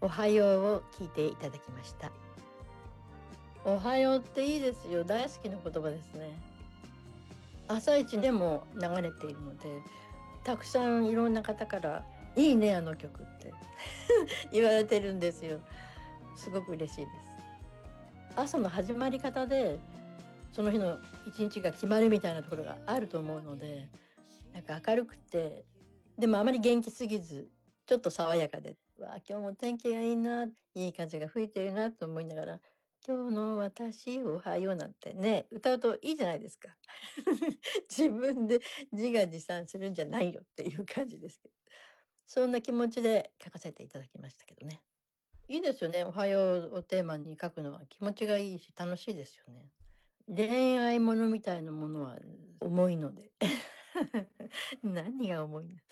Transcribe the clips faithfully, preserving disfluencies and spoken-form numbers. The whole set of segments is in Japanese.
おはようを聞いていただきました。おはようっていいですよ。大好きな言葉ですね。朝一でも流れているので、たくさんいろんな方から「いいね、あの曲」って言われてるんですよ。すごく嬉しいです。朝の始まり方で、その日の一日が決まるみたいなところがあると思うので、なんか明るくて、でもあまり元気すぎず、ちょっと爽やかで、わあ、今日も天気がいいな、いい風が吹いてるなと思いながら、今日の私おはようなんてね、歌うといいじゃないですか。自分で自画自賛するんじゃないよっていう感じですけど。そんな気持ちで書かせていただきましたけどね。いいですよね、おはようをテーマに書くのは気持ちがいいし、楽しいですよね。恋愛ものみたいなものは重いので。何が重いの。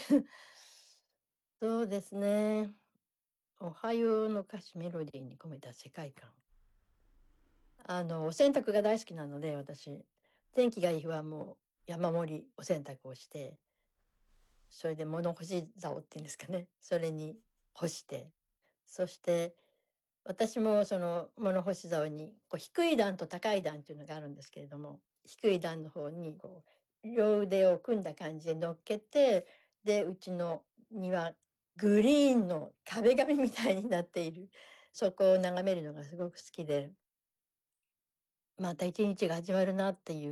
そうですね。おはようの歌詞メロディーに込めた世界観。あの、お洗濯が大好きなので、私。天気がいい日はもう山盛りお洗濯をして、それで物干し竿っていうんですかね、それに干して、そして私もその物干し竿にこう低い段と高い段っていうのがあるんですけれども、低い段の方にこう両腕を組んだ感じで乗っけて、で、うちの庭、グリーンの壁紙みたいになっている、そこを眺めるのがすごく好きで、また一日が始まるなっていう、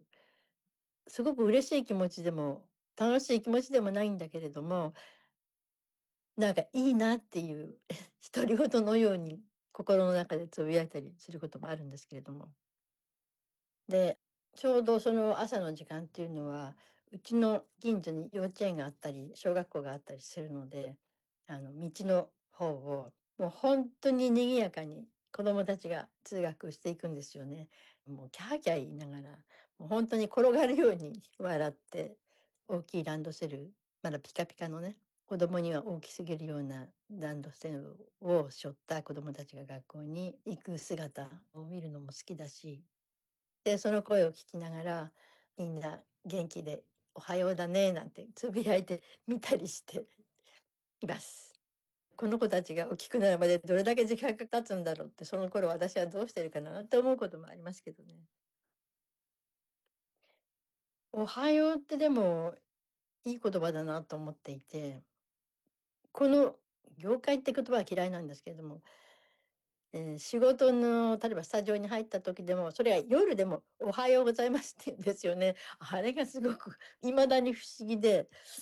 すごく嬉しい気持ちでも、楽しい気持ちでもないんだけれども、なんかいいなっていう独り言のように心の中でつぶやいたりすることもあるんですけれども。で、ちょうどその朝の時間っていうのは、うちの近所に幼稚園があったり、小学校があったりするので、あの、道の方を、もうほんとに賑やかに子供たちが通学していくんですよね。もうキャーキャー言いながら、もうほんとに転がるように笑って、大きいランドセル、まだピカピカのね、子供には大きすぎるようなランドセルを背負った子供たちが学校に行く姿を見るのも好きだし、で、その声を聞きながら、みんな元気で「おはようだね」なんてつぶやいてみたりしています。この子たちが大きくなるまでどれだけ時間が経つんだろうって、その頃私はどうしてるかなって思うこともありますけどね。おはようってでもいい言葉だなと思っていて、この業界って言葉は嫌いなんですけれども、えー仕事の例えばスタジオに入った時でも、それは夜でも「おはようございます」って言うんですよね。あれがすごく未だに不思議で、